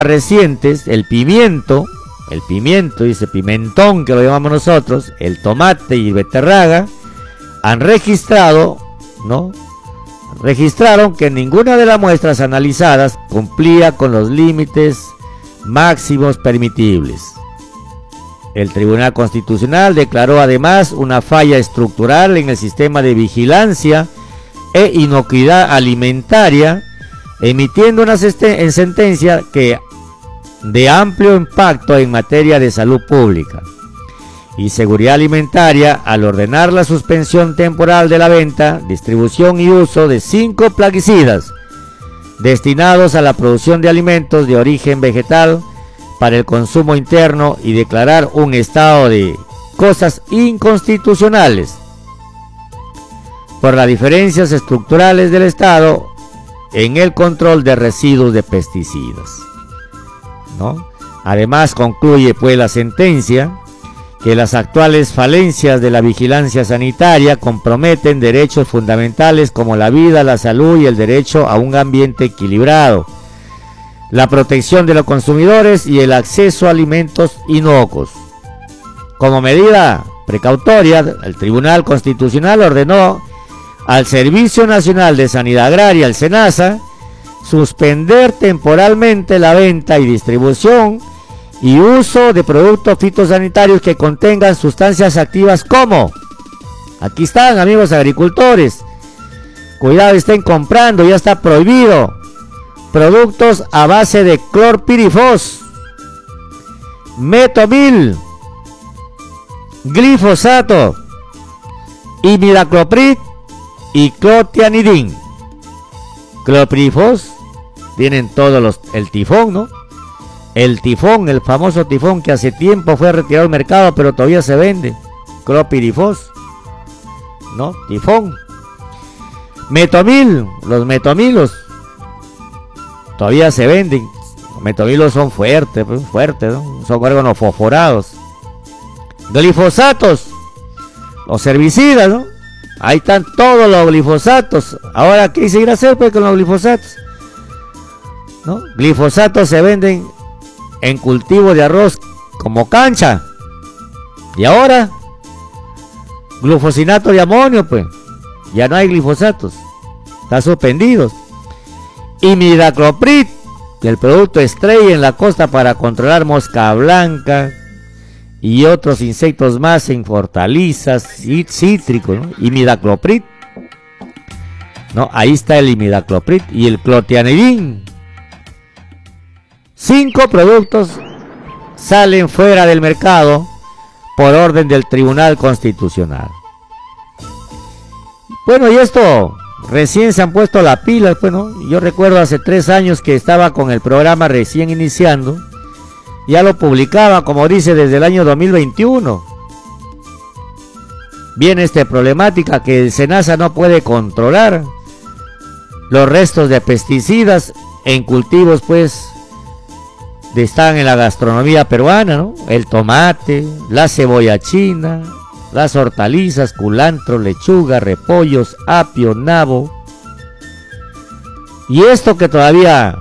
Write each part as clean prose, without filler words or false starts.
recientes, el pimiento, dice pimentón que lo llamamos nosotros, el tomate y beterraga, han registrado, ¿no? Registraron que ninguna de las muestras analizadas cumplía con los límites máximos permitibles. El Tribunal Constitucional declaró además una falla estructural en el sistema de vigilancia e inocuidad alimentaria, emitiendo una sentencia que de amplio impacto en materia de salud pública y seguridad alimentaria al ordenar la suspensión temporal de la venta, distribución y uso de 5 plaguicidas destinados a la producción de alimentos de origen vegetal para el consumo interno y declarar un estado de cosas inconstitucionales por las diferencias estructurales del Estado en el control de residuos de pesticidas, ¿no? Además concluye pues la sentencia que las actuales falencias de la vigilancia sanitaria comprometen derechos fundamentales como la vida, la salud y el derecho a un ambiente equilibrado, la protección de los consumidores y el acceso a alimentos inocuos. Como medida precautoria, el Tribunal Constitucional ordenó al Servicio Nacional de Sanidad Agraria, el SENASA, suspender temporalmente la venta y distribución y uso de productos fitosanitarios que contengan sustancias activas como, aquí están amigos agricultores, cuidado, estén comprando, ya está prohibido, productos a base de clorpirifos, metomil, glifosato, imidacloprid y clotianidin. Clorpirifos tienen todos el tifón, ¿no? El tifón, el famoso tifón que hace tiempo fue retirado del mercado, pero todavía se vende. Clorpirifos, ¿no? Tifón. Metomil, los metomilos todavía se venden. Los metomilos son fuertes, ¿no? Son órganos fosforados. Glifosatos, los herbicidas, ¿no? Ahí están todos los glifosatos. Ahora, ¿qué seguir a hacer pues con los glifosatos? ¿No? Glifosatos se venden en cultivo de arroz como cancha. Y ahora, glufosinato de amonio, pues. Ya no hay glifosatos. Están suspendidos. Imidacloprid, el producto estrella en la costa para controlar mosca blanca y otros insectos más en hortalizas, cítricos, ¿no? Imidacloprid, ¿no? Ahí está el imidacloprid y el clotianidin. 5 productos salen fuera del mercado por orden del Tribunal Constitucional. Bueno, y esto recién se han puesto la pila, pues, ¿no? Yo recuerdo hace 3 años que estaba con el programa recién iniciando. Ya lo publicaba, como dice, desde el año 2021. Viene esta problemática que el SENASA no puede controlar los restos de pesticidas en cultivos, pues, están en la gastronomía peruana, ¿no? El tomate, la cebolla china, las hortalizas, culantro, lechuga, repollos, apio, nabo. Y esto que todavía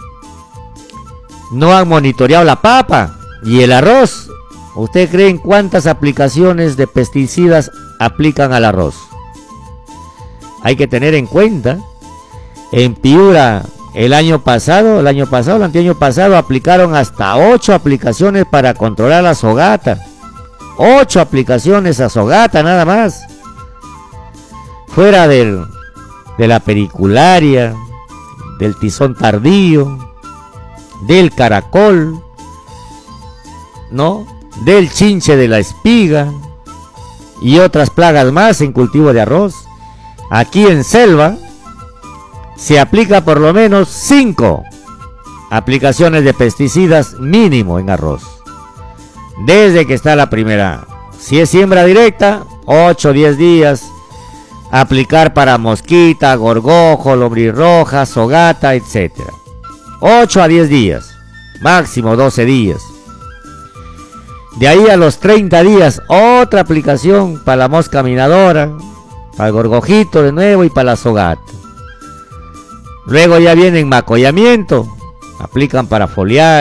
no han monitoreado la papa y el arroz. ¿Ustedes creen cuántas aplicaciones de pesticidas aplican al arroz? Hay que tener en cuenta, en Piura el anteaño pasado aplicaron hasta 8 aplicaciones para controlar la sogata. 8 aplicaciones a sogata nada más. Fuera de la pericularia, del tizón tardío, del caracol, ¿no? Del chinche de la espiga y otras plagas más en cultivo de arroz. Aquí en selva se aplica por lo menos 5 aplicaciones de pesticidas mínimo en arroz. Desde que está la primera, si es siembra directa, 8 o 10 días, aplicar para mosquita, gorgojo, lombriz roja, sogata, etc. 8 a 10 días, máximo 12 días. De ahí a los 30 días, otra aplicación para la mosca minadora, para el gorgojito de nuevo y para la sogata. Luego ya viene en macollamiento, Aplican para foliar